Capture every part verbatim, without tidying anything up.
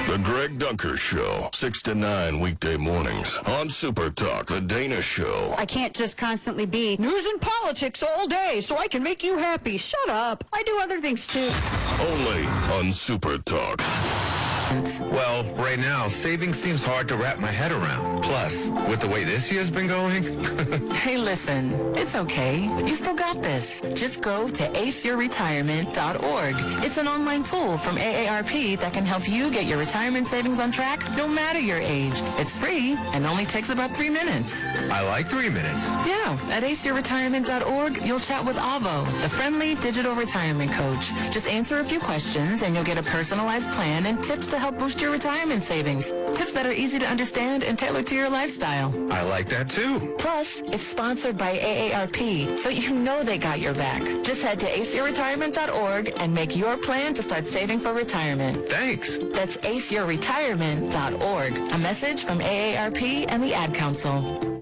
The Greg Dunker Show, six to nine weekday mornings on Super Talk, The Dana Show. I can't just constantly be news and politics all day so I can make you happy. Shut up. I do other things too. Only on Super Talk. Well, right now, saving seems hard to wrap my head around. Plus, with the way this year's been going... Hey, listen, it's okay. You still got this. Just go to ace your retirement dot org. It's an online tool from A A R P that can help you get your retirement savings on track no matter your age. It's free and only takes about three minutes. I like three minutes. Yeah, at ace your retirement dot org, you'll chat with Avo, the friendly digital retirement coach. Just answer a few questions and you'll get a personalized plan and tips to help boost your retirement savings. Tips that are easy to understand and tailored to your lifestyle. I like that too. Plus, it's sponsored by A A R P, so you know they got your back. Just head to ace your retirement dot org and make your plan to start saving for retirement. Thanks. That's ace your retirement dot org. A message from A A R P and the Ad Council.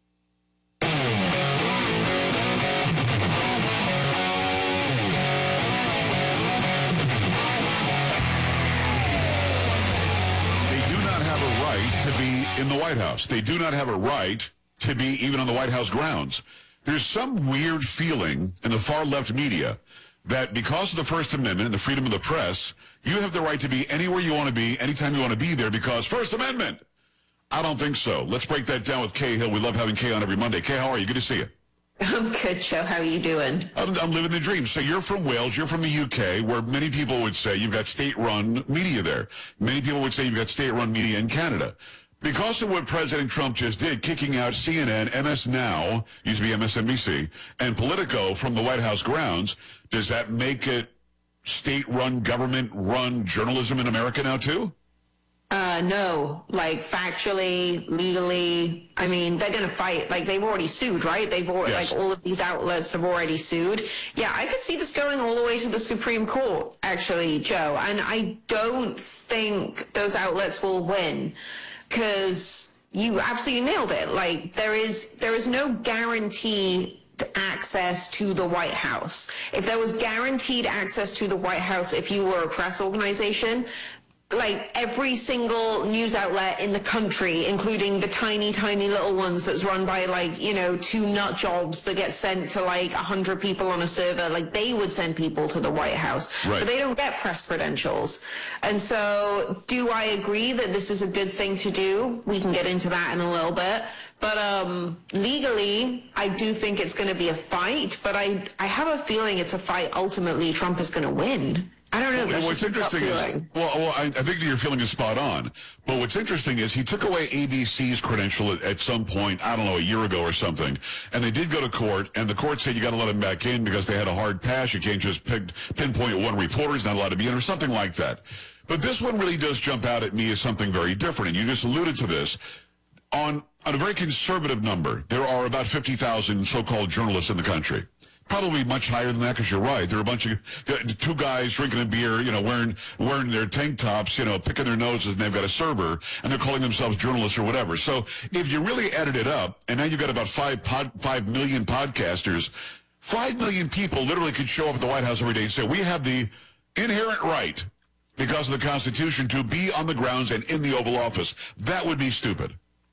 To be in the White House. They do not have a right to be even on the White House grounds. There's some weird feeling in the far left media that because of the First Amendment and the freedom of the press, you have the right to be anywhere you want to be, anytime you want to be there because First Amendment. I don't think so. Let's break that down with Kay Hill. We love having Kay on every Monday. Kay, how are you? Good to see you. I'm good, Joe. How are you doing? I'm, I'm living the dream. So you're from Wales. You're from the U K, where many people would say you've got state-run media there. Many people would say you've got state-run media in Canada. Because of what President Trump just did, kicking out C N N, M S Now, used to be M S N B C, and Politico from the White House grounds, does that make it state-run, government-run journalism in America now, too? Uh, no. Like, factually, legally, I mean, they're going to fight. Like, they've already sued, right? They've already, yes. Like, all of these outlets have already sued. Yeah, I could see this going all the way to the Supreme Court, actually, Joe. And I don't think those outlets will win. Because you absolutely nailed it. Like, there is there is no guarantee access to the White House. If there was guaranteed access to the White House if you were a press organization, like every single news outlet in the country, including the tiny, tiny little ones that's run by like, you know, two nut jobs that get sent to like a hundred people on a server, like they would send people to the White House, right. But they don't get press credentials. And so do I agree that this is a good thing to do? We can get into that in a little bit. But um, legally, I do think it's going to be a fight, but I, I have a feeling it's a fight ultimately Trump is going to win. I don't know. Well, what's interesting is, well, well I, I think your feeling is spot on. But what's interesting is he took away A B C's credential at, at some point, I don't know, a year ago or something. And they did go to court, and the court said you got to let him back in because they had a hard pass. You can't just pick, pinpoint one reporter. He's not allowed to be in or something like that. But this one really does jump out at me as something very different. And you just alluded to this. On, on a very conservative number, there are about fifty thousand so-called journalists in the country. Probably much higher than that because you're right. There are a bunch of two guys drinking a beer, you know, wearing wearing their tank tops, you know, picking their noses, and they've got a server, and they're calling themselves journalists or whatever. So if you really added it up, and now you've got about five pod, five million podcasters, five million people literally could show up at the White House every day and say, we have the inherent right, because of the Constitution, to be on the grounds and in the Oval Office. That would be stupid.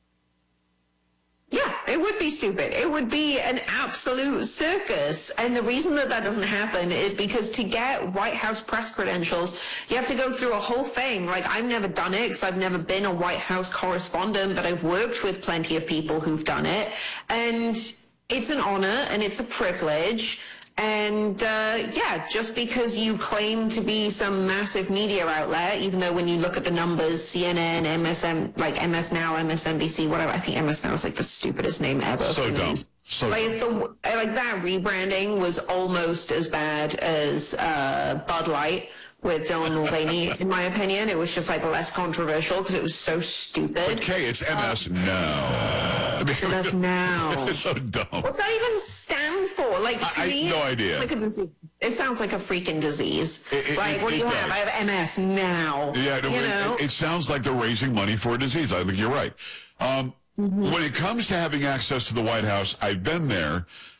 Yeah, it would be stupid. It would be an absolute circus. And the reason that that doesn't happen is because to get White House press credentials, you have to go through a whole thing. Like, I've never done it because I've never been a White House correspondent, but I've worked with plenty of people who've done it. And it's an honor and it's a privilege. And, uh, yeah, just because you claim to be some massive media outlet, even though when you look at the numbers, C N N, M S M, like M S Now, M S N B C, whatever, I think M S Now is like the stupidest name ever. So dumb. So like, it's the, like that rebranding was almost as bad as uh, Bud Light with Dylan Mulvaney, in my opinion. It was just like less controversial because it was so stupid. But Kay, it's M S um, Now. M S Now. It's so dumb. What's that even stand for? Like, to I, me, I no idea. Like a disease. It sounds like a freaking disease. It, it, like, it, what do you does. have? I have M S Now. Yeah, no, you it, know? it, it sounds like they're raising money for a disease. I think you're right. Um, mm-hmm. When it comes to having access to the White House, I've been there.